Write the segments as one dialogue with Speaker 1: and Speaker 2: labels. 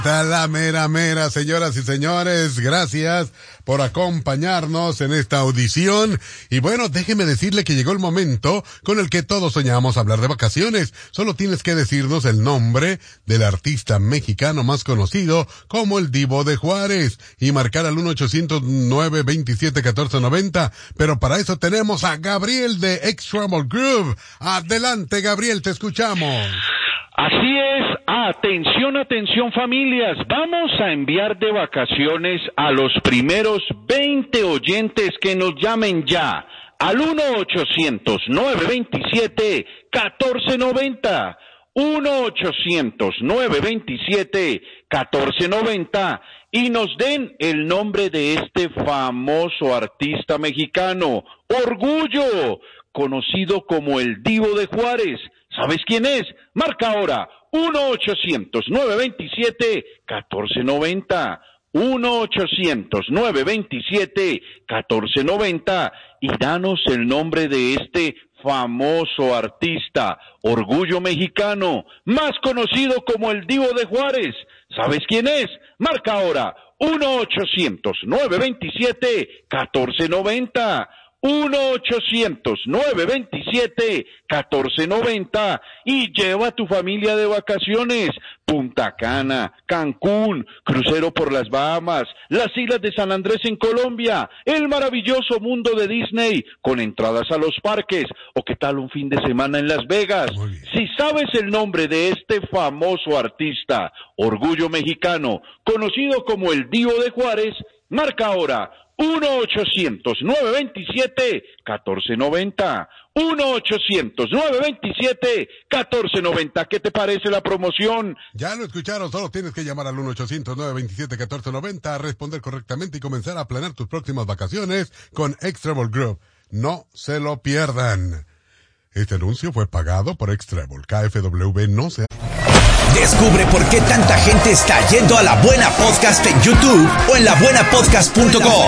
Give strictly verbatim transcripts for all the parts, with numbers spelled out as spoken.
Speaker 1: La mera mera, señoras y señores, gracias por acompañarnos en esta audición. Y bueno, déjeme decirle que llegó el momento con el que todos soñamos hablar de vacaciones. Solo tienes que decirnos el nombre del artista mexicano más conocido como el Divo de Juárez y marcar al uno ochocientos nueve veintisiete catorce noventa. Pero para eso tenemos a Gabriel de Extreme Groove. Adelante, Gabriel, te escuchamos.
Speaker 2: Así es, atención, atención familias, vamos a enviar de vacaciones a los primeros veinte oyentes que nos llamen ya al uno ochocientos nueve veintisiete catorce noventa, uno ochocientos nueve veintisiete catorce noventa y nos den el nombre de este famoso artista mexicano, Orgullo, conocido como el Divo de Juárez. ¿Sabes quién es? Marca ahora uno ochocientos nueve veintisiete catorce noventa, uno ochocientos nueve veintisiete catorce noventa y danos el nombre de este famoso artista, Orgullo mexicano, más conocido como el Divo de Juárez. ¿Sabes quién es? Marca ahora uno ochocientos nueve veintisiete catorce noventa. uno ochocientos nueve veintisiete catorce noventa y lleva a tu familia de vacaciones. Punta Cana, Cancún, crucero por las Bahamas, las islas de San Andrés en Colombia, el maravilloso mundo de Disney, con entradas a los parques, o qué tal un fin de semana en Las Vegas. Si sabes el nombre de este famoso artista, Orgullo mexicano, conocido como el Divo de Juárez, marca ahora uno ochocientos nueve veintisiete catorce noventa, uno ochocientos nueve veintisiete catorce noventa. ¿Qué te parece la promoción?
Speaker 1: Ya lo escucharon, solo tienes que llamar al uno ochocientos nueve veintisiete catorce noventa, responder correctamente y comenzar a planear tus próximas vacaciones con Extreme Group. No se lo pierdan. Este anuncio fue pagado por Extreme. K F W no se...
Speaker 3: Descubre por qué tanta gente está yendo a La Buena Podcast en YouTube o en la buena podcast punto com.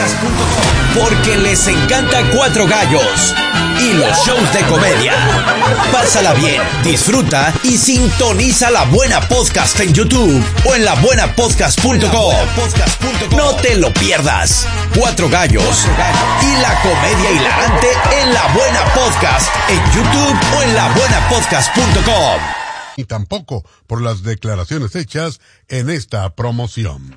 Speaker 3: Porque les encanta Cuatro Gallos y los shows de comedia. Pásala bien, disfruta y sintoniza La Buena Podcast en YouTube o en la buena podcast punto com. No te lo pierdas. Cuatro Gallos y la comedia hilarante en La Buena Podcast en YouTube o en la buena podcast punto com.
Speaker 1: Y tampoco por las declaraciones hechas en esta promoción.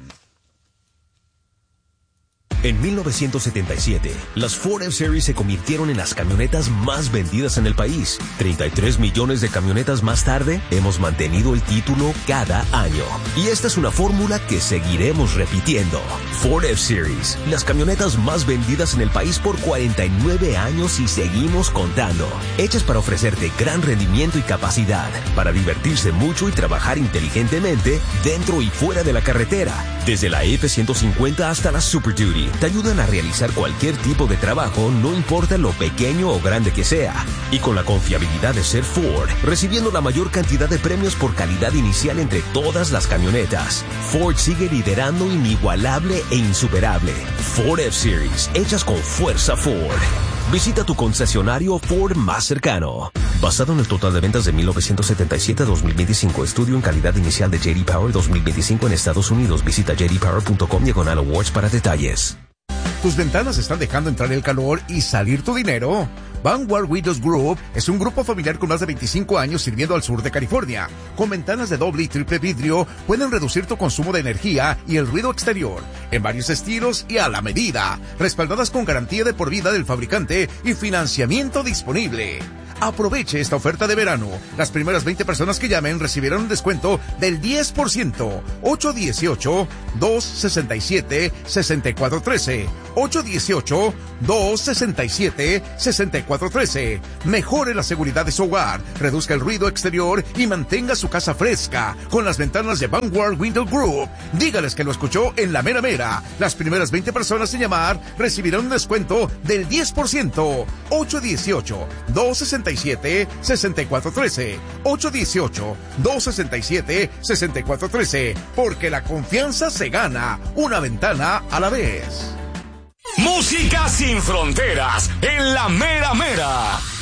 Speaker 4: En mil novecientos setenta y siete, las Ford F-Series se convirtieron en las camionetas más vendidas en el país. treinta y tres millones de camionetas más tarde, hemos mantenido el título cada año. Y esta es una fórmula que seguiremos repitiendo. Ford F-Series, las camionetas más vendidas en el país por cuarenta y nueve años y seguimos contando. Hechas para ofrecerte gran rendimiento y capacidad, para divertirse mucho y trabajar inteligentemente dentro y fuera de la carretera. Desde la F ciento cincuenta hasta la Super Duty, te ayudan a realizar cualquier tipo de trabajo, no importa lo pequeño o grande que sea. Y con la confiabilidad de ser Ford, recibiendo la mayor cantidad de premios por calidad inicial entre todas las camionetas, Ford sigue liderando inigualable e insuperable. Ford F-Series, hechas con fuerza Ford. Visita tu concesionario Ford más cercano. Basado en el total de ventas de mil novecientos setenta y siete a dos mil veinticinco, estudio en calidad inicial de J D Power dos mil veinticinco en Estados Unidos. Visita j d power punto com diagonal awards para detalles.
Speaker 5: ¿Tus ventanas están dejando entrar el calor y salir tu dinero? Vanguard Windows Group es un grupo familiar con más de veinticinco años sirviendo al sur de California. Con ventanas de doble y triple vidrio pueden reducir tu consumo de energía y el ruido exterior en varios estilos y a la medida, respaldadas con garantía de por vida del fabricante y financiamiento disponible. Aproveche esta oferta de verano. Las primeras veinte personas que llamen recibirán un descuento del diez por ciento. ocho dieciocho, dos sesenta y siete, sesenta y cuatro trece. ocho dieciocho, dos sesenta y siete, sesenta y cuatro trece. Mejore la seguridad de su hogar, reduzca el ruido exterior y mantenga su casa fresca con las ventanas de Vanguard Window Group. Dígales que lo escuchó en La Mera Mera. Las primeras veinte personas en llamar recibirán un descuento del diez por ciento. ocho dieciocho, dos sesenta y siete, sesenta y cuatro trece. ocho dieciocho, dos sesenta y siete, sesenta y cuatro trece. Porque la confianza se gana una ventana a la vez.
Speaker 6: Música sin fronteras en La Mera Mera.